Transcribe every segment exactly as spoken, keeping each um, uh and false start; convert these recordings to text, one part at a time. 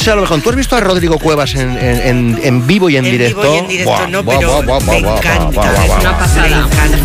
Salvajón, ¿tú has visto a Rodrigo Cuevas en, en, en, en vivo y en, en directo? Vivo y en directo buah, no, buah, pero buah, buah, me buah, encanta. buah, buah, buah, Es una pasada.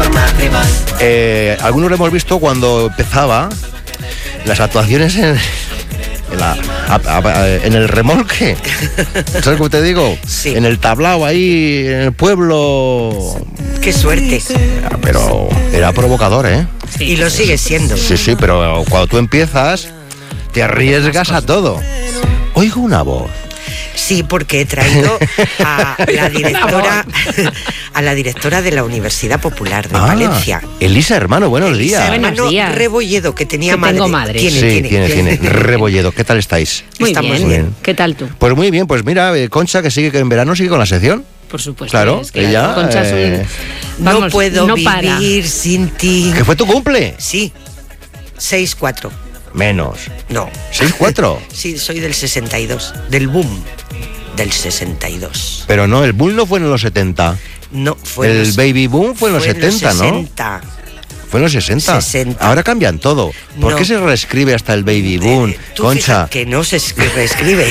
Eh, algunos lo hemos visto cuando empezaba las actuaciones en, en, la, a, a, en el remolque. ¿Sabes cómo te digo? Sí. En el tablao ahí, en el pueblo. Qué suerte. Pero era provocador, ¿eh? Sí. Y lo sigue siendo. Sí, sí, pero cuando tú empiezas, te arriesgas a todo. Oigo una voz. Sí, porque he traído a la directora a la directora de la Universidad Popular de ah, Valencia. Elisa Hermano, buenos Elisa días. Buenos días. Rebolledo, que tenía que madre. Tengo madre. Tiene, sí, tiene, tiene, tiene. Rebolledo, ¿qué tal estáis? Muy Estamos bien. bien. ¿Qué tal tú? Pues muy bien, pues mira, Concha, que sigue que en verano sigue con la sección. Por supuesto. Claro, es que ella. Concha es un, eh... vamos, no puedo no vivir para. sin ti. ¿Que fue tu cumple? Sí. seis cuatro. Menos. No. ¿seis cuatro? Sí, soy del sesenta y dos. Del boom. Del sesenta y dos. Pero no, el boom no fue en los setenta. No, fue el en los, baby boom fue en los fue setenta, en los sesenta. ¿no? Fue en los sesenta. sesenta. Ahora cambian todo. ¿Por no. qué se reescribe hasta el baby boom, eh, tú Concha? Que no se reescribe.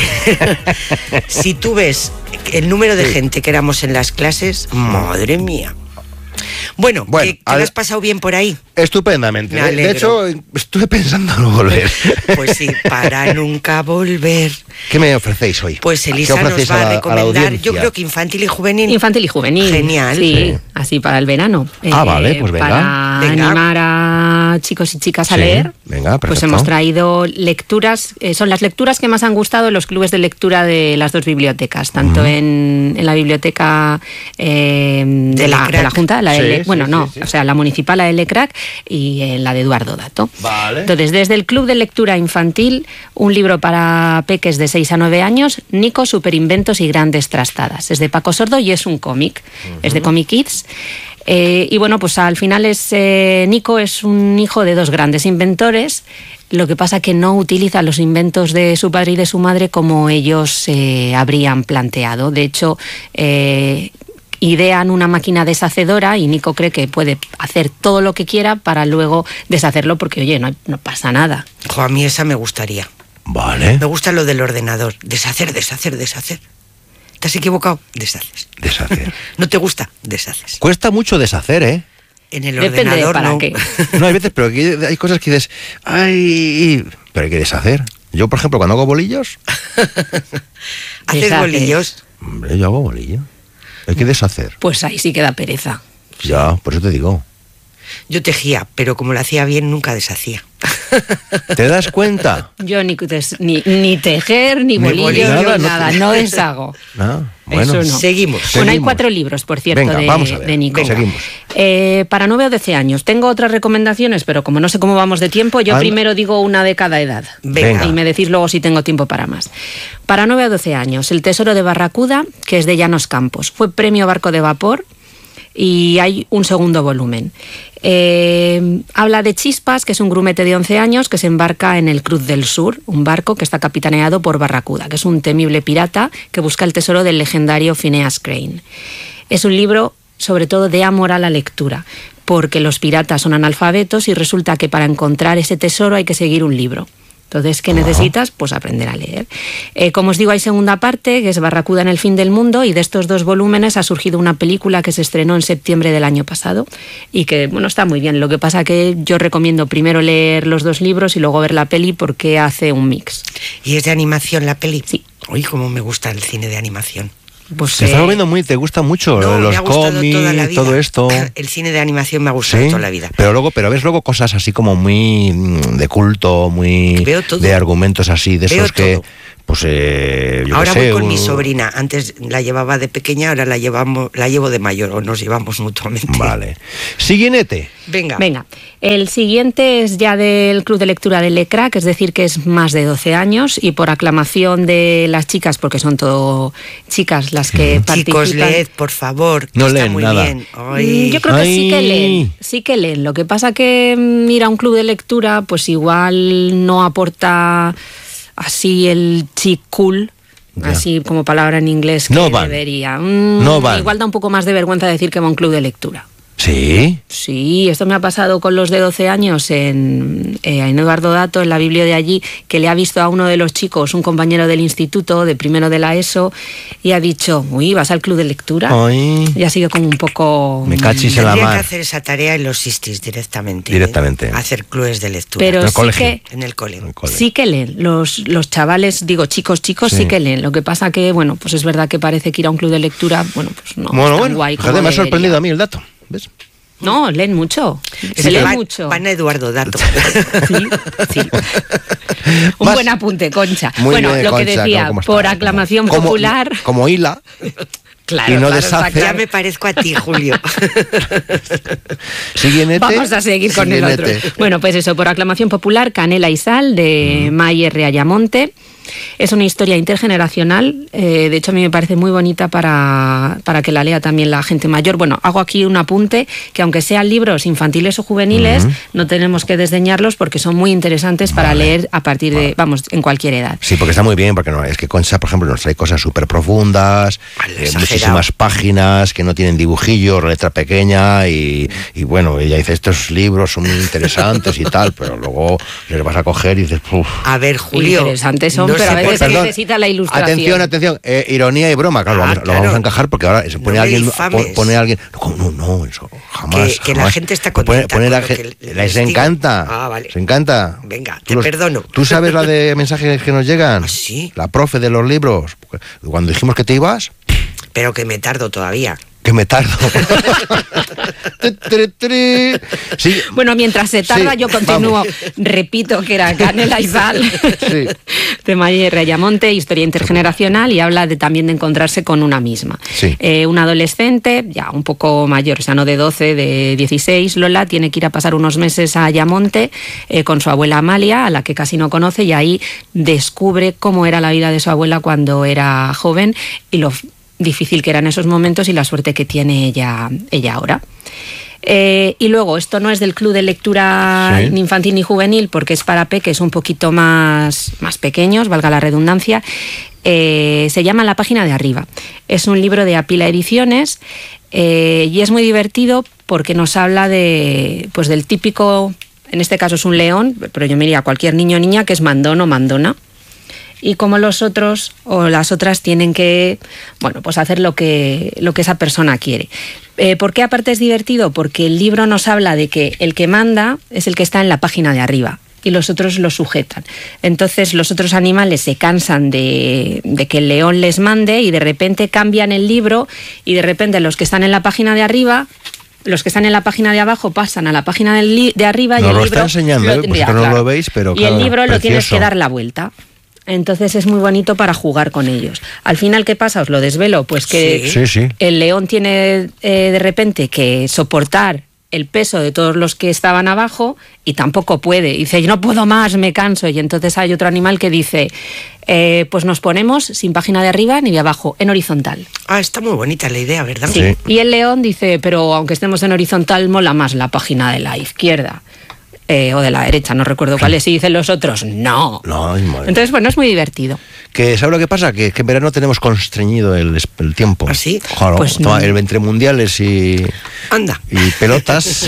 Si tú ves el número de sí. gente que éramos en las clases, madre mía. Bueno, bueno ¿qué, ¿qué lo has pasado bien por ahí? Estupendamente. De, de hecho, estuve pensando en volver. Pues sí, para nunca volver. ¿Qué me ofrecéis hoy? Pues Elisa nos va a, a recomendar, yo creo que infantil y juvenil. Infantil y juvenil. Genial. Sí, sí. así para el verano. Ah, eh, vale, pues venga. Para venga. animar a chicos y chicas a sí, leer. Venga, perfecto. Pues hemos traído lecturas, eh, son las lecturas que más han gustado en los clubes de lectura de las dos bibliotecas, tanto uh-huh. en, en la biblioteca eh, de, de, la, de la Junta, la sí, L, sí, bueno, sí, no, sí. o sea, la municipal, la L C R A C, y en la de Eduardo Dato. Vale. Entonces, desde el Club de Lectura Infantil, un libro para peques de seis a nueve años, Nico, Superinventos y Grandes Trastadas. Es de Paco Sordo y es un cómic, uh-huh. es de Comic Kids. Eh, y bueno, pues al final es eh, Nico es un hijo de dos grandes inventores. Lo que pasa que no utiliza los inventos de su padre y de su madre como ellos eh, habrían planteado. De hecho, eh, idean una máquina deshacedora y Nico cree que puede hacer todo lo que quiera para luego deshacerlo porque, oye, no, no pasa nada. Jo, a mí esa me gustaría. Vale. Me gusta lo del ordenador. Deshacer, deshacer, deshacer. ¿Te has equivocado? Deshaces. Deshacer. ¿No te gusta? Deshaces. Cuesta mucho deshacer, ¿eh? En el Depende ordenador para no. qué. No, hay veces, pero hay cosas que dices, ay, pero hay que deshacer. Yo, por ejemplo, cuando hago bolillos... ¿Haces Deshaces. bolillos? Hombre, yo hago bolillos. Hay que deshacer. Pues ahí sí queda pereza. Ya, por eso te digo. Yo tejía, pero como lo hacía bien, nunca deshacía. ¿Te das cuenta? Yo ni, ni, ni tejer, ni, Ni bolillos, nada, yo no nada, te- no deshago. Ah, bueno. Eso no. Seguimos. Bueno, hay Seguimos. cuatro libros, por cierto, Venga, de, vamos a ver. de Nico. Venga. Seguimos. Eh, para nueve o doce años. Tengo otras recomendaciones, pero como no sé cómo vamos de tiempo, yo Anda. primero digo una de cada edad. Venga. Y me decís luego si tengo tiempo para más. Para nueve o doce años, El tesoro de Barracuda, que es de Llanos Campos. Fue premio Barco de Vapor y hay un segundo volumen. Eh, habla de Chispas, que es un grumete de once años que se embarca en el Cruz del Sur, un barco que está capitaneado por Barracuda, que es un temible pirata que busca el tesoro del legendario Phineas Crane. Es un libro, sobre todo, de amor a la lectura, porque los piratas son analfabetos y resulta que para encontrar ese tesoro hay que seguir un libro. Entonces, ¿qué necesitas? Pues aprender a leer. Eh, como os digo, hay segunda parte, que es Barracuda en el fin del mundo, y de estos dos volúmenes ha surgido una película que se estrenó en septiembre del año pasado y que, bueno, está muy bien. Lo que pasa que yo recomiendo primero leer los dos libros y luego ver la peli porque hace un mix. ¿Y es de animación la peli? Sí. Uy, cómo me gusta el cine de animación. Pues, Te eh, estás volviendo muy, te gusta mucho No, los me ha gustado cómics, toda la vida. todo esto. El cine de animación me ha gustado Sí, toda la vida. pero luego, pero ves luego cosas así como muy mm, de culto, muy Veo todo. de argumentos así, de Veo esos que, todo. pues, eh, yo Ahora qué sé, voy con un- mi sobrina. Antes la llevaba de pequeña, ahora la llevamos, la llevo de mayor o nos llevamos mutuamente. Vale. Siguiente. Venga. Venga, el siguiente es ya del Club de Lectura de L C R A C, es decir, que es más de doce años y por aclamación de las chicas, porque son todo chicas las que participan. Chicos, leed, por favor. que No está leen muy nada. bien. Mm, Ay. Yo creo que sí que Ay. leen, sí que leen. Lo que pasa que mm, ir a un club de lectura, pues igual no aporta así el chic cool, Ya. así como palabra en inglés que No van. debería. Mm, No van. Igual da un poco más de vergüenza decir que va a un club de lectura. ¿Sí? Sí, esto me ha pasado con los de doce años en, eh, en Eduardo Dato, en la Biblia de allí, que le ha visto a uno de los chicos, un compañero del instituto, de primero de la ESO, y ha dicho, uy, ¿vas al club de lectura? Ay. Y ha sido como un poco... Me cachis en la mar. Tendría que hacer esa tarea en los SISTIS directamente. Directamente. ¿eh? Hacer clubes de lectura. Pero en el sí colegio. que... En el cole. En el cole. Sí que leen, los, los chavales, digo chicos, chicos, sí. sí que leen. Lo que pasa que, bueno, pues es verdad que parece que ir a un club de lectura, bueno, pues no bueno, es tan bueno, guay como fíjate, me ha debería. sorprendido a mí el dato, ¿ves? No, leen mucho. Es Se lee van, mucho. Van a Eduardo Dato. Sí, sí. Un Más. buen apunte, Concha. Muy bueno, bien, lo Concha, que decía, ¿cómo por está? aclamación como, popular. Como hila. Claro, y no claro, deshace. Ya me parezco a ti, Julio. Siguiente. Vamos a seguir con el otro. Bueno, pues eso, por aclamación popular, Canela y Sal, de mm. Mayer Reayamonte. Es una historia intergeneracional, eh, de hecho a mí me parece muy bonita para, para que la lea también la gente mayor. Bueno, hago aquí un apunte, que aunque sean libros infantiles o juveniles, uh-huh. no tenemos que desdeñarlos porque son muy interesantes para vale. leer a partir de, vale. vamos, en cualquier edad. Sí, porque está muy bien, porque no, es que Concha, por ejemplo, nos trae cosas súper profundas, eh, muchísimas páginas que no tienen dibujillos, letra pequeña y, y bueno, ella dice, estos libros son muy interesantes y tal, pero luego les vas a coger y dices, uff. A ver, Julio. Interesantes son, no pero a veces perdón, necesita la ilustración. Atención, atención, eh, ironía y broma, claro, ah, vamos, claro, lo vamos a encajar porque ahora se pone no alguien, pone alguien, no, no, eso jamás. Que, que jamás. la gente está contenta. Pone, pone la gente, les, les encanta, ah, vale. se encanta. Venga, tú te los, perdono. ¿Tú sabes la de mensajes que nos llegan? ¿Ah, sí? La profe de los libros, cuando dijimos que te ibas. Pero que me tardo todavía. Que me tardo. Sí. Bueno, mientras se tarda, sí, yo continúo. Vamos. Repito que era Canela y Sal, sí. de Mayer Reayamonte, historia intergeneracional, y habla de, también de encontrarse con una misma. Sí. Eh, un adolescente, ya un poco mayor, o sea, no de doce, de dieciséis, Lola, tiene que ir a pasar unos meses a Ayamonte eh, con su abuela Amalia, a la que casi no conoce, y ahí descubre cómo era la vida de su abuela cuando era joven y lo difícil que eran esos momentos y la suerte que tiene ella, ella ahora. Eh, y luego, esto no es del club de lectura sí. ni infantil ni juvenil, porque es para peques un poquito más, más pequeños, valga la redundancia. Eh, se llama La página de arriba. Es un libro de Apila Ediciones eh, y es muy divertido porque nos habla de, pues, del típico, en este caso es un león, pero yo me diría cualquier niño o niña que es mandón o mandona. Y como los otros o las otras tienen que, bueno, pues hacer lo que, lo que esa persona quiere. Eh, ¿Por qué aparte es divertido? Porque el libro nos habla de que el que manda es el que está en la página de arriba y los otros lo sujetan. Entonces los otros animales se cansan de, de que el león les mande y de repente cambian el libro y de repente los que están en la página de arriba... Los que están en la página de abajo pasan a la página de, de arriba no y el lo libro... está enseñando, lo, ¿eh? Pues ya, que no claro. lo veis, pero Y claro, el libro precioso. Lo tienes que dar la vuelta. Entonces es muy bonito para jugar con ellos. Al final, ¿qué pasa? Os lo desvelo. Pues que sí, sí, sí. el león tiene eh, de repente que soportar el peso de todos los que estaban abajo y tampoco puede. Y dice, yo no puedo más, me canso. Y entonces hay otro animal que dice, eh, pues nos ponemos sin página de arriba ni de abajo, en horizontal. Ah, está muy bonita la idea, ¿verdad? Sí. sí. Y el león dice, pero aunque estemos en horizontal, mola más la página de la izquierda. Eh, o de la derecha, no recuerdo cuál es, y dicen los otros, no. no Entonces, bueno, es muy divertido. Que ¿sabes lo que pasa? Que, que en verano tenemos constreñido el, el tiempo. ¿Ah, sí? Claro, pues toma, no. El entre mundiales y, Anda. y pelotas.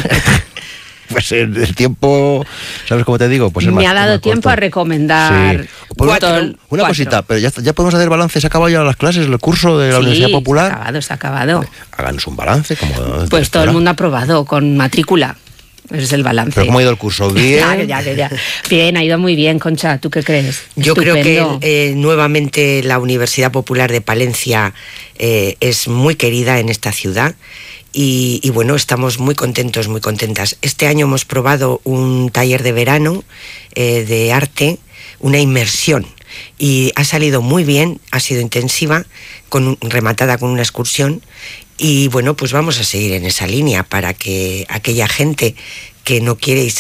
Pues el, el tiempo, ¿sabes cómo te digo? Pues es Me más, ha dado tiempo corto. a recomendar sí. pues cuatro, una cuatro. cosita, pero ya, ya podemos hacer balance. ¿Se ha acabado ya las clases, el curso de la sí, Universidad Popular? Se ha acabado, se ha acabado. Háganos un balance. Como pues todo el mundo ha aprobado con matrícula. Ese es el balance. ¿Pero cómo ha ido el curso? ¿Bien? Claro, ya, ya, ya. Bien, ha ido muy bien, Concha. ¿Tú qué crees? Yo Estupendo. creo que eh, nuevamente la Universidad Popular de Palencia eh, es muy querida en esta ciudad y, y bueno, estamos muy contentos, muy contentas. Este año hemos probado un taller de verano eh, de arte, una inmersión. Y ha salido muy bien, ha sido intensiva, con, rematada con una excursión. Y bueno, pues vamos a seguir en esa línea para que aquella gente que no quiere